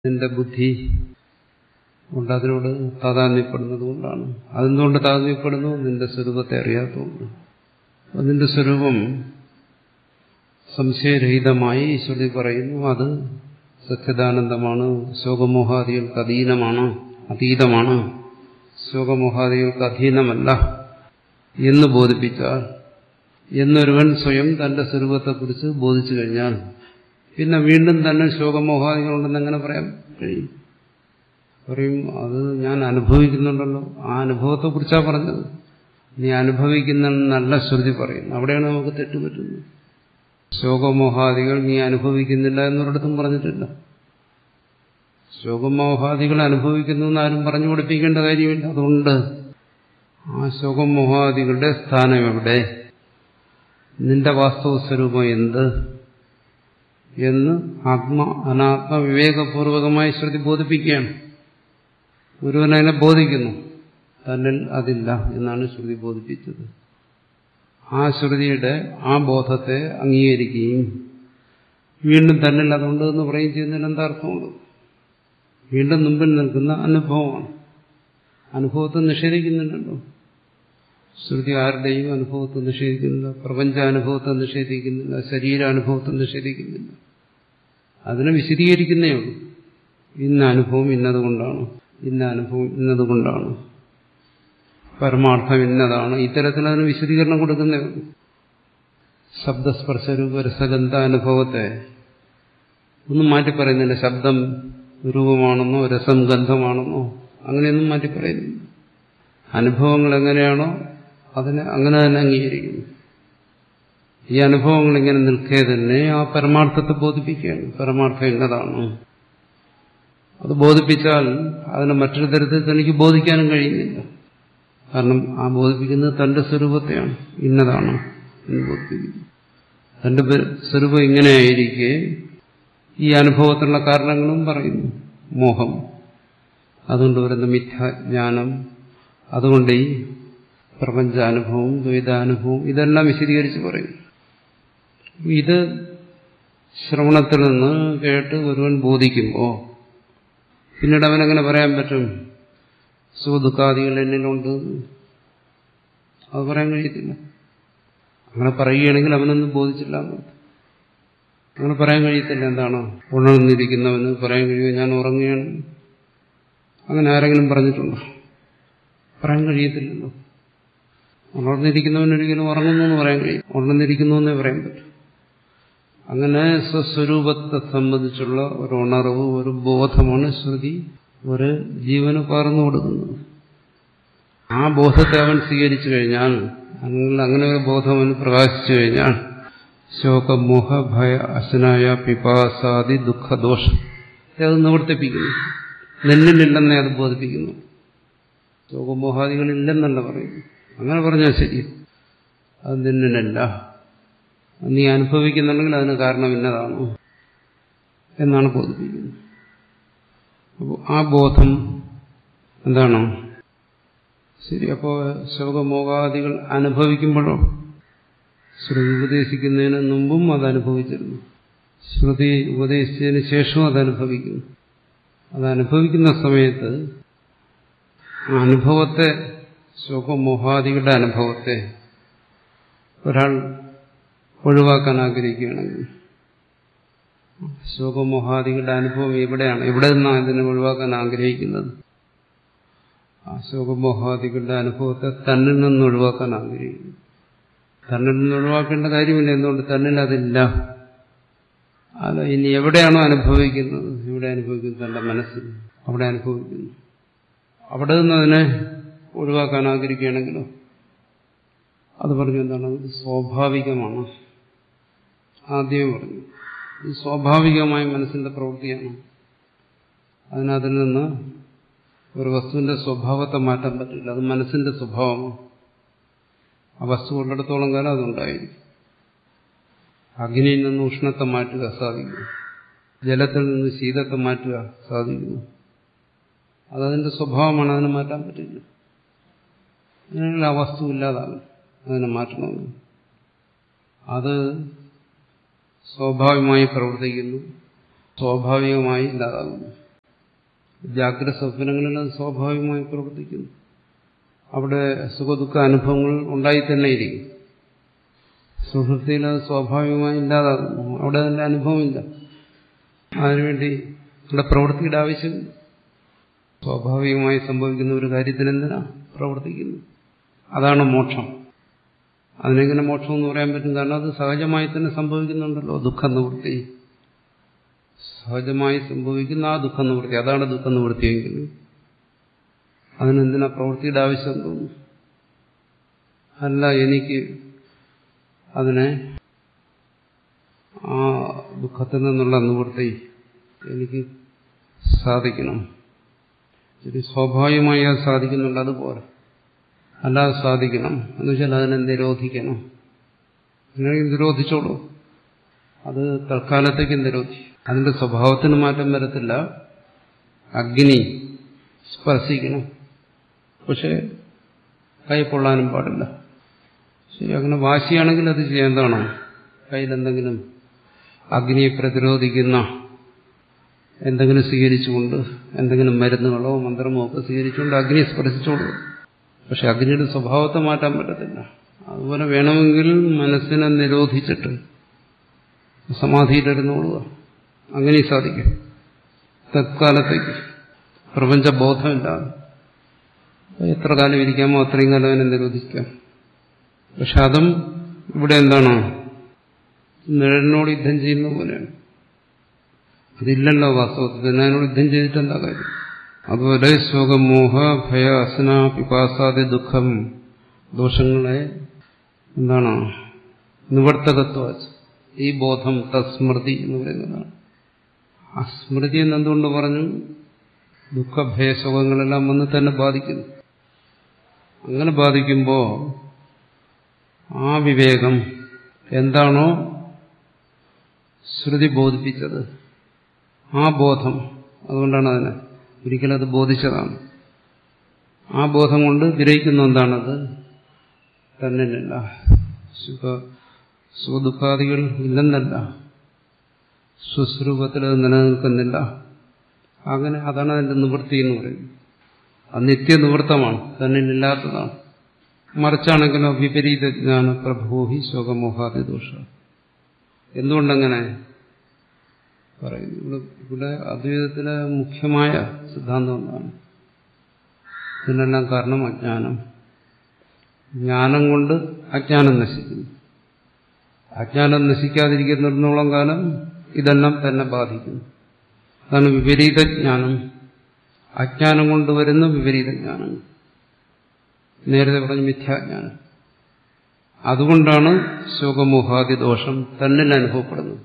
നിന്റെ ബുദ്ധി കൊണ്ട് അതിനോട് താതാത്മ്യപ്പെടുന്നത് കൊണ്ടാണ്. അതെന്തുകൊണ്ട് താതാത്മ്യപ്പെടുന്നു? നിന്റെ സ്വരൂപത്തെ അറിയാത്തതുകൊണ്ട്. നിന്റെ സ്വരൂപം സംശയരഹിതമായി ഈശ്വരി പറയുന്നു. അത് സച്ചിദാനന്ദമാണ്, ശോകമോഹാദികൾക്ക് അതീതമാണ്, ശോകമോഹാദികൾക്ക് അധീനമല്ല എന്ന് ബോധിപ്പിച്ചാൽ, എന്നൊരുവൻ സ്വയം തന്റെ സ്വരൂപത്തെക്കുറിച്ച് ബോധിച്ചു കഴിഞ്ഞാൽ പിന്നെ വീണ്ടും തന്നെ ശോകമോഹാദികളുണ്ടെന്ന് എങ്ങനെ പറയാൻ കഴിയും? പറയും അത് ഞാൻ അനുഭവിക്കുന്നുണ്ടല്ലോ, ആ അനുഭവത്തെക്കുറിച്ചാണ് പറഞ്ഞത്. നീ അനുഭവിക്കുന്ന ശ്രുതി പറയുന്നു. അവിടെയാണ് നമുക്ക് തെറ്റുപറ്റുന്നത്. ശോകമോഹാദികൾ നീ അനുഭവിക്കുന്നില്ല എന്നൊരിടത്തും പറഞ്ഞിട്ടില്ല. ശോകമോഹാദികൾ അനുഭവിക്കുന്നു എന്ന് ആരും പറഞ്ഞു പഠിപ്പിക്കേണ്ട കാര്യമില്ല. അതുകൊണ്ട് ആ ശോകമോഹാദികളുടെ സ്ഥാനം എവിടെ, നിന്റെ വാസ്തവ സ്വരൂപം എന്ത് എന്ന് അനാത്മ വിവേകപൂർവകമായി ശ്രുതി ബോധിപ്പിക്കുകയാണ്. ഗുരുവനെ ബോധിക്കുന്നു. തന്നിൽ അതില്ല എന്നാണ് ശ്രുതി ബോധിപ്പിച്ചത്. ആ ശ്രുതിയുടെ ആ ബോധത്തെ അംഗീകരിക്കുകയും വീണ്ടും തന്നിൽ അതുണ്ട് എന്ന് പറയുകയും ചെയ്യുന്നതിന് എന്താ അർത്ഥമുണ്ട്? വീണ്ടും മുമ്പിൽ നിൽക്കുന്ന അനുഭവമാണ്. അനുഭവത്തെ നിഷേധിക്കുന്നുണ്ടല്ലോ. ശ്രുതി ആരുടെയും അനുഭവത്തെ നിഷേധിക്കുന്നില്ല, പ്രപഞ്ചാനുഭവത്തെ നിഷേധിക്കുന്നില്ല, ശരീരാനുഭവത്തെ നിഷേധിക്കുന്നില്ല. അതിനെ വിശദീകരിക്കുന്നേ ഉള്ളൂ. ഇന്ന അനുഭവം ഇന്നതുകൊണ്ടാണ്, ഇന്ന അനുഭവം ഇന്നതുകൊണ്ടാണ്, പരമാർത്ഥം ഇന്നതാണ്. ഇത്തരത്തിൽ അതിന് വിശദീകരണം കൊടുക്കുന്നേ ഉള്ളൂ. ശബ്ദസ്പർശരൂപ രസഗന്ധ അനുഭവത്തെ ഒന്നും മാറ്റി പറയുന്നില്ല. ശബ്ദം രൂപമാണെന്നോ രസം ഗന്ധമാണെന്നോ അങ്ങനെയൊന്നും മാറ്റി പറയുന്നില്ല. അനുഭവങ്ങൾ എങ്ങനെയാണോ അതിനെ അങ്ങനെ തന്നെ അംഗീകരിക്കുന്നു. ഈ അനുഭവങ്ങൾ ഇങ്ങനെ നിൽക്കേ തന്നെ ആ പരമാർത്ഥത്തെ ബോധിപ്പിക്കുകയാണ്. പരമാർത്ഥം എന്നതാണ്. അത് ബോധിപ്പിച്ചാൽ അതിനെ മറ്റൊരു തരത്തിൽ തനിക്ക് ബോധിക്കാനും കഴിയുന്നില്ല. കാരണം ആ ബോധിപ്പിക്കുന്നത് തന്റെ സ്വരൂപത്തെയാണ്, ഇന്നതാണ് എന്ന് ബോധിപ്പിക്കുന്നു. തന്റെ സ്വരൂപം ഇങ്ങനെയായിരിക്കെ ഈ അനുഭവത്തിലുള്ള കാരണങ്ങളും പറയുന്നു. മോഹം, അതുകൊണ്ട് വരുന്ന മിഥ്യാജ്ഞാനം, അതുകൊണ്ട് ഈ പ്രപഞ്ചാനുഭവം, ദ്വൈതാനുഭവം ഇതെല്ലാം വിശദീകരിച്ച് പറയും. ഇത് ശ്രവണത്തിൽ നിന്ന് കേട്ട് ഒരുവൻ ബോധിക്കുമ്പോൾ പിന്നീട് അവനെങ്ങനെ പറയാൻ പറ്റും സുഖദുഃഖാദികൾ എന്നിലുണ്ട്? അത് പറയാൻ കഴിയത്തില്ല. അങ്ങനെ പറയുകയാണെങ്കിൽ അവനൊന്നും ബോധിച്ചില്ല. അങ്ങനെ പറയാൻ കഴിയത്തില്ല. എന്താണ് ഉണർന്നിരിക്കുന്നവന് പറയാൻ കഴിയുമോ ഞാൻ ഉറങ്ങുകയാണ്? അങ്ങനെ ആരെങ്കിലും പറഞ്ഞിട്ടുണ്ടോ? പറയാൻ കഴിയത്തില്ലല്ലോ. ഉണർന്നിരിക്കുന്നവനൊരിക്കലും ഉറങ്ങുന്നു എന്ന് പറയാൻ കഴിയും. ഉണർന്നിരിക്കുന്നു എന്നേ പറയാൻ പറ്റും. അങ്ങനെ സ്വസ്വരൂപത്തെ സംബന്ധിച്ചുള്ള ഒരു ഉണർവ്, ഒരു ബോധമാണ് ശ്രുതി ഒരു ജീവന് പകർന്നു കൊടുക്കുന്നത്. ആ ബോധത്തെ അവൻ സ്വീകരിച്ചു കഴിഞ്ഞാൽ, അങ്ങനെ ഒരു ബോധം അവന് പ്രകാശിച്ചു കഴിഞ്ഞാൽ ശോകമോഹ ഭയ അശനായ പിപാസാദി ദുഃഖദോഷം അത് നിവർത്തിപ്പിക്കുന്നു. നിന്നിലില്ലെന്നേ അത് ബോധിപ്പിക്കുന്നു. ശോകമോഹാദികളില്ലെന്നല്ല പറയുന്നു. അങ്ങനെ പറഞ്ഞാൽ ശരി, അത് നിന്നിലല്ല. നീ അനുഭവിക്കുന്നുണ്ടെങ്കിൽ അതിന് കാരണം ഇന്നതാണ് എന്നാണ് ബോധിപ്പിക്കുന്നത്. അപ്പോൾ ആ ബോധം എന്താണ്? ശരി. അപ്പോൾ ശോകമോഹാദികൾ അനുഭവിക്കുമ്പോഴോ? ശ്രുതി ഉപദേശിക്കുന്നതിന് മുമ്പും അത് അനുഭവിച്ചിരുന്നു. ശ്രുതി ഉപദേശിച്ചതിന് ശേഷവും അതനുഭവിക്കുന്നു. അതനുഭവിക്കുന്ന സമയത്ത് ആ അനുഭവത്തെ, ശോകമോഹാദികളുടെ അനുഭവത്തെ ഒരാൾ ഒഴിവാക്കാൻ ആഗ്രഹിക്കുകയാണെങ്കിൽ, ശോകമോഹാദികളുടെ അനുഭവം എവിടെയാണ്, എവിടെ നിന്നാണ് ഇതിനെ ഒഴിവാക്കാൻ ആഗ്രഹിക്കുന്നത്? ആ ശോകമോഹാദികളുടെ അനുഭവത്തെ തന്നിൽ നിന്ന് ഒഴിവാക്കാൻ ആഗ്രഹിക്കുന്നു. തന്നിൽ നിന്ന് ഒഴിവാക്കേണ്ട കാര്യമില്ല. എന്തുകൊണ്ട്? തന്നിൽ അതില്ല. അല്ല, ഇനി എവിടെയാണോ അനുഭവിക്കുന്നത്, ഇവിടെ അനുഭവിക്കുന്നു, തന്റെ മനസ്സിൽ അവിടെ അനുഭവിക്കുന്നു. അവിടെ നിന്ന് അതിനെ ഒഴിവാക്കാൻ ആഗ്രഹിക്കുകയാണെങ്കിലോ അത് പറഞ്ഞു എന്താണ്? അത് സ്വാഭാവികമാണ്. ആദ്യമേ പറഞ്ഞു, ഇത് സ്വാഭാവികമായ മനസ്സിന്റെ പ്രവൃത്തിയാണ്. അതിൽ നിന്ന് ഒരു വസ്തുവിന്റെ സ്വഭാവത്തെ മാറ്റാൻ പറ്റില്ല. അത് മനസ്സിന്റെ സ്വഭാവമാണ്. ആ വസ്തു ഉള്ളിടത്തോളം കാലം അതുണ്ടായിരിക്കും. അഗ്നിയിൽ നിന്ന് ഉഷ്ണത്തെ മാറ്റുക സാധിക്കുന്നു, ജലത്തിൽ നിന്ന് ശീതത്തെ മാറ്റുക സാധിക്കുന്നു. അതതിന്റെ സ്വഭാവമാണ്, അതിനെ മാറ്റാൻ പറ്റില്ല. അങ്ങനെയുള്ള ആ വസ്തു ഇല്ലാതാകും. അതിനെ മാറ്റണമെന്ന് അത് സ്വാഭാവികമായി പ്രവർത്തിക്കുന്നു, സ്വാഭാവികമായി ഇല്ലാതാകുന്നു. ജാഗ്രത സ്വപ്നങ്ങളിൽ അത് സ്വാഭാവികമായി പ്രവർത്തിക്കുന്നു. അവിടെ സുഖദുഃഖ അനുഭവങ്ങൾ ഉണ്ടായി തന്നെ ഇരിക്കും. സുഹൃത്തിയിൽ അത് സ്വാഭാവികമായി ഇല്ലാതാകുന്നു. അവിടെ അതിന്റെ അനുഭവമില്ല. അതിനുവേണ്ടി ഇവിടെ പ്രവൃത്തിയുടെ ആവശ്യം സ്വാഭാവികമായി സംഭവിക്കുന്ന ഒരു കാര്യത്തിനെന്തിനാ പ്രവർത്തിക്കുന്നു? അതാണ് മോക്ഷം. അതിനെങ്ങനെ മോക്ഷം എന്ന് പറയാൻ പറ്റും? കാരണം അത് സഹജമായി തന്നെ സംഭവിക്കുന്നുണ്ടല്ലോ. ദുഃഖനിവൃത്തി സഹജമായി സംഭവിക്കുന്ന ആ ദുഃഖനിവൃത്തി, അതാണ് ദുഃഖനിവൃത്തിയെങ്കിൽ അതിനെന്തിനാ പ്രവൃത്തിയുടെ ആവശ്യം തോന്നുന്നു? അല്ല, എനിക്ക് അതിനെ ആ ദുഃഖത്തിൽ നിന്നുള്ള നിവൃത്തി എനിക്ക് സാധിക്കണം. ശരി, സ്വാഭാവികമായി അത് സാധിക്കുന്നുണ്ട്, അതുപോലെ അല്ലാതെ സാധിക്കണം എന്ന് വെച്ചാൽ അതിനെ നിരോധിക്കണം. അങ്ങനെയെങ്കിൽ നിരോധിച്ചോളൂ, അത് തൽക്കാലത്തേക്ക് നിരോധിക്കും. അതിന്റെ സ്വഭാവത്തിന് മാറ്റം വരത്തില്ല. അഗ്നി സ്പർശിക്കണം, പക്ഷെ കൈ പൊള്ളാനും പാടില്ല. ശരി, അങ്ങനെ വാശിയാണെങ്കിൽ അത് ചെയ്യേണ്ടതാണ്. കയ്യിലെന്തെങ്കിലും അഗ്നിയെ പ്രതിരോധിക്കുന്ന എന്തെങ്കിലും സ്വീകരിച്ചുകൊണ്ട്, എന്തെങ്കിലും മരുന്നുകളോ മന്ത്രമോ ഒക്കെ സ്വീകരിച്ചുകൊണ്ട് അഗ്നിയെ സ്പർശിച്ചോളൂ. പക്ഷെ അഗ്നിയുടെ സ്വഭാവത്തെ മാറ്റാൻ പറ്റത്തില്ല. അതുപോലെ വേണമെങ്കിൽ മനസ്സിനെ നിരോധിച്ചിട്ട് സമാധിയിലിരുന്നോളുക, അങ്ങനെ സാധിക്കും. തത്കാലത്തേക്ക് പ്രപഞ്ചബോധമില്ലാതെ എത്ര കാലം ഇരിക്കാമോ അത്രയും കാലം അതിനെ നിരോധിക്കാം. പക്ഷെ അതും ഇവിടെ എന്താണ്? നിഴലിനോട് യുദ്ധം ചെയ്യുന്ന പോലെയാണ്. അതില്ലല്ലോ വാസ്തവത്തിൽ. അതിനോട് യുദ്ധം ചെയ്തിട്ട് എന്താ കാര്യം? അതുപോലെ ശോകമോഹ ഭയ അസന പിപാസാദി ദുഃഖം ദോഷങ്ങളെ എന്താണ്? നിവർത്തകത്വ, ഈ ബോധം തസ്മൃതി എന്ന് പറയുന്നതാണ്. ആ സ്മൃതി എന്നെന്തുകൊണ്ട് പറഞ്ഞു? ദുഃഖഭയശോകങ്ങളെല്ലാം വന്ന് തന്നെ ബാധിക്കുന്നു. അങ്ങനെ ബാധിക്കുമ്പോൾ ആ വിവേകം എന്താണോ ശ്രുതി ബോധിപ്പിച്ചത്, ആ ബോധം, അതുകൊണ്ടാണ് അതിനെ ഒരിക്കലും അത് ബോധിച്ചതാണ്. ആ ബോധം കൊണ്ട് ഗ്രഹിക്കുന്ന എന്താണത്? തന്നിലില്ല. സുഖദുഃഖാദികൾ ഇല്ലെന്നല്ല, സ്വസ്വരൂപത്തിൽ അത് നിലനിൽക്കുന്നില്ല. അങ്ങനെ അതാണ് അതിന്റെ നിവൃത്തി എന്ന് പറയുന്നത്. അത് നിത്യനിവൃത്തമാണ്, തന്നിലില്ലാത്തതാണ്. മറിച്ചാണെങ്കിലോ വിപരീത ജ്ഞാന പ്രഭോഹി ശോകമോഹാദി ദോഷ. എന്തുകൊണ്ടങ്ങനെ പറയുന്നു? ഇവിടെ അദ്വൈതത്തിലെ മുഖ്യമായ സിദ്ധാന്തം എന്താണ്? ഇതിനെല്ലാം കാരണം അജ്ഞാനം. ജ്ഞാനം കൊണ്ട് അജ്ഞാനം നശിക്കുന്നു. അജ്ഞാനം നശിക്കാതിരിക്കുന്നിടത്തോളം കാലം ഇതെല്ലാം തന്നെ ബാധിക്കുന്നു. അതാണ് വിപരീത ജ്ഞാനം. അജ്ഞാനം കൊണ്ടുവരുന്ന വിപരീത ജ്ഞാനം, നേരത്തെ പറഞ്ഞ മിഥ്യാജ്ഞാനം. അതുകൊണ്ടാണ് ശോകമോഹാദി ദോഷം തന്നിൽ അനുഭവപ്പെടുന്നത്.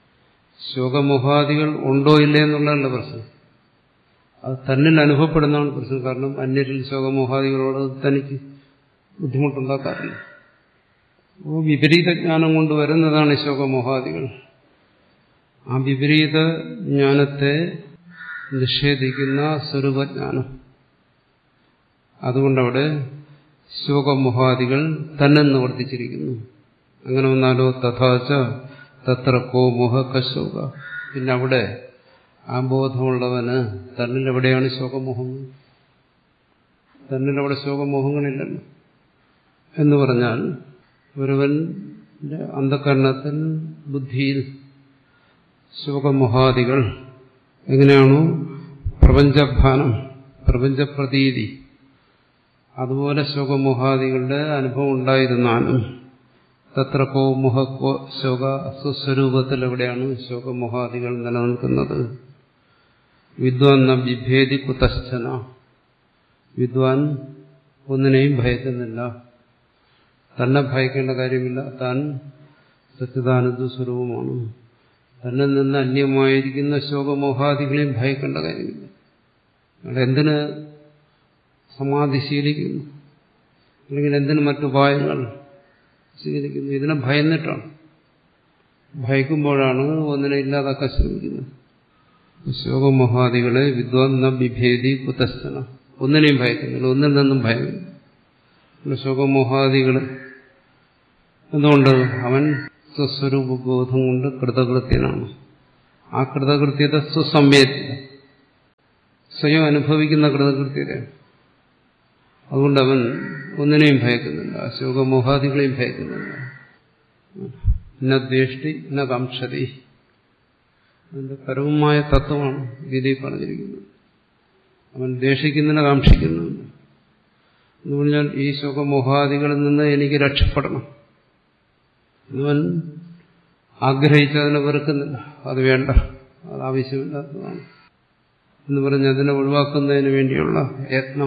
ശോകമോഹാദികൾ ഉണ്ടോ ഇല്ലേ എന്നുള്ളതല്ല പ്രശ്നം, അത് തന്നിൽ അനുഭവപ്പെടുന്നതാണ് പ്രശ്നം. കാരണം അന്യരിൽ ശോകമോഹാദികളോട് തനിക്ക് ബുദ്ധിമുട്ടുണ്ടാക്കാറില്ല. അപ്പോൾ വിപരീത ജ്ഞാനം കൊണ്ടുവരുന്നതാണ് ശോകമോഹാദികൾ. ആ വിപരീത ജ്ഞാനത്തെ നിഷേധിക്കുന്ന സ്വരൂപജ്ഞാനം. അതുകൊണ്ടവിടെ ശോകമോഹാദികൾ തന്നെ നിവർത്തിച്ചിരിക്കുന്നു. അങ്ങനെ വന്നാലോ തഥാച തത്ര കോ മോഹ കശോക. പിന്നെ അവിടെ ആ ബോധമുള്ളവന് തന്നിലെവിടെയാണ് ശോകമോഹങ്ങൾ? തന്നിലവിടെ ശോകമോഹങ്ങളില്ലല്ലോ. എന്ന് പറഞ്ഞാൽ ഒരുവന്റെ അന്ധകരണത്തിൽ, ബുദ്ധിയിൽ ശോകമോഹാദികൾ എങ്ങനെയാണോ പ്രപഞ്ചഭാനം, പ്രപഞ്ചപ്രതീതി, അതുപോലെ ശോകമോഹാദികളുടെ അനുഭവം ഉണ്ടായിരുന്നാലും തത്ര കോ മോഹ കോ ശോക, സ്വസ്വരൂപത്തിൽ എവിടെയാണ് ശോകമോഹാദികൾ നിലനിൽക്കുന്നത്? വിദ്വാൻ ന ബിഭേദി കുതശ്ചന. വിദ്വാൻ ഒന്നിനെയും ഭയക്കുന്നില്ല, തന്നെ ഭയക്കേണ്ട കാര്യമില്ല. താൻ സച്ചിദാനന്ദ സ്വരൂപമാണ്. തന്നിൽ നിന്ന് അന്യമായിരിക്കുന്ന ശോകമോഹാദികളെയും ഭയക്കേണ്ട കാര്യമില്ല. എന്തിന് സമാധി ശീലിക്കുന്നു, അല്ലെങ്കിൽ എന്തിന് മറ്റുപായങ്ങൾ സ്വീകരിക്കുന്നു? ഇതിനെ ഭയന്നിട്ടാണ്. ഭയക്കുമ്പോഴാണ് ഒന്നിനെ ഇല്ലാതാക്കാൻ ശ്രമിക്കുന്നത്. ശോകമോഹാദികളെ വിദ്വാൻ ന ബിഭേദി കുതശ്ചന. ഒന്നിനെയും ഭയക്കുന്നില്ല, ഒന്നിൽ നിന്നും ഭയമില്ല. ശോകമോഹാദികൾ എന്തുകൊണ്ട്? അവൻ സ്വസ്വരൂപബോധം കൊണ്ട് കൃതകൃത്യനാണ്. ആ കൃതകൃത്യത സ്വസംവേദ്യ, സ്വയം അനുഭവിക്കുന്ന കൃതകൃത്യതയാണ്. അതുകൊണ്ട് അവൻ ഒന്നിനെയും ഭയക്കുന്നില്ല, ശോകമോഹാദികളെയും ഭയക്കുന്നില്ല. ന ദ്വേഷ്ടി ന കാംക്ഷതി. അതിന്റെ പരമമായ തത്വമാണ് ഗീതയിൽ പറഞ്ഞിരിക്കുന്നത്. അവൻ ദ്വേഷിക്കുന്നില്ല, കാക്ഷിക്കുന്നുമില്ല. എന്ന് പറഞ്ഞാൽ ഈ ശോകമോഹാദികളിൽ നിന്ന് എനിക്ക് രക്ഷപ്പെടണം എന്നവൻ ആഗ്രഹിച്ചതിനെ വെറുക്കുന്നില്ല. അത് വേണ്ട, അത് ആവശ്യമില്ലാത്തതാണ് എന്ന് പറഞ്ഞ് അതിനെ ഒഴിവാക്കുന്നതിന് വേണ്ടിയുള്ള യത്നം.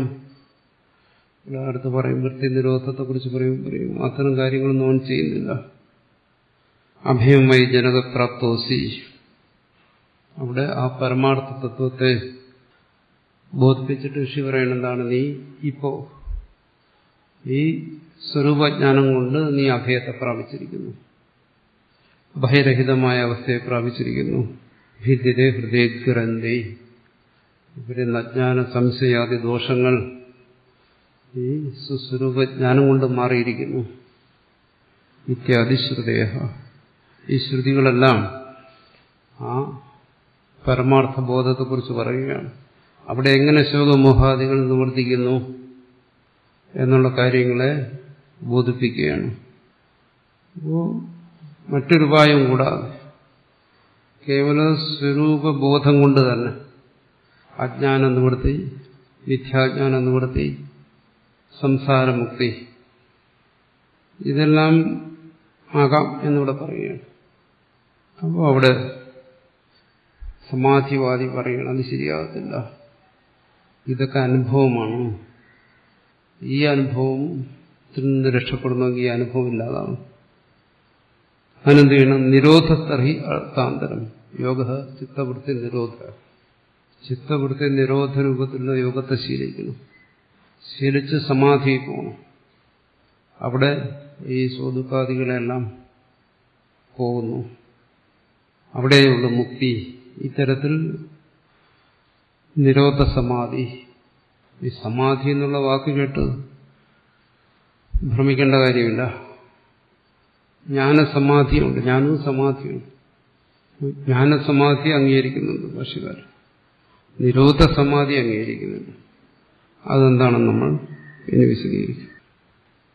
അടുത്ത് പറയും, വൃത്തി നിരോധത്തെക്കുറിച്ച് പറയും അത്തരം കാര്യങ്ങളൊന്നും അവൻ ചെയ്യുന്നില്ല. അഭയമായി ജനകപ്രാപ്തോസി. അവിടെ ആ പരമാർത്ഥ തത്വത്തെ ബോധിപ്പിച്ചിട്ട് ഋഷി പറയുന്നതാണ്, നീ ഇപ്പോ ഈ സ്വരൂപജ്ഞാനം കൊണ്ട് നീ അഭയത്തെ പ്രാപിച്ചിരിക്കുന്നു, ഭയരഹിതമായ അവസ്ഥയെ പ്രാപിച്ചിരിക്കുന്നു. ഭിദ്യതേ ഹൃദയഗ്രന്ഥി. ഇവരെ അജ്ഞാന സംശയാദി ദോഷങ്ങൾ ഈ സുസ്വരൂപജ്ഞാനം കൊണ്ട് മാറിയിരിക്കുന്നു. ഇത്യാദി ശ്രുതയ. ഈ ശ്രുതികളെല്ലാം ആ പരമാർത്ഥ ബോധത്തെക്കുറിച്ച് പറയുകയാണ്. അവിടെ എങ്ങനെ ശോകമോഹാദികൾ നിവർത്തിക്കുന്നു എന്നുള്ള കാര്യങ്ങളെ ബോധിപ്പിക്കുകയാണ്. അപ്പോൾ മറ്റൊരു ഉപായം കൂടാതെ കേവല സ്വരൂപബോധം കൊണ്ട് തന്നെ അജ്ഞാന നിവൃത്തി, മിഥ്യാജ്ഞാന നിവൃത്തി, സംസാരമുക്തി ഇതെല്ലാം ആകാം എന്നിവിടെ പറയുകയാണ്. അപ്പോൾ അവിടെ സമാധിവാദി പറയുകയാണ്, അത് ശരിയാകത്തില്ല, ഇതൊക്കെ അനുഭവമാണ്. ഈ അനുഭവത്തിൽ നിന്ന് രക്ഷപ്പെടണമെങ്കിൽ ഈ അനുഭവം ഇല്ലാതാവും. അതിനെന്ത് ചെയ്യണം? നിരോധത്തർഹി അർത്ഥാന്തരം. യോഗ ചിത്തവൃത്തി നിരോധ. ചിത്തവൃത്തി നിരോധ രൂപത്തിലുള്ള യോഗത്തെ ശീലിക്കണം. ശീലിച്ച് സമാധി പോകണം. അവിടെ ഈ സ്വദുഃഖാദികളെല്ലാം പോകുന്നു. അവിടെയുള്ള മുക്തി. ഇത്തരത്തിൽ നിരോധ സമാധി. ഈ സമാധി എന്നുള്ള വാക്ക് കേട്ട് ഭ്രമിക്കേണ്ട കാര്യമില്ല. ജ്ഞാനസമാധിയുണ്ട്, ജ്ഞാനവും സമാധിയുണ്ട്. ജ്ഞാനസമാധി അംഗീകരിക്കുന്നുണ്ട് ഭാഷ്യകാരൻ, നിരോധ സമാധി അംഗീകരിക്കുന്നുണ്ട്. അതെന്താണെന്ന് നമ്മൾ ഇനി വിശദീകരിക്കും.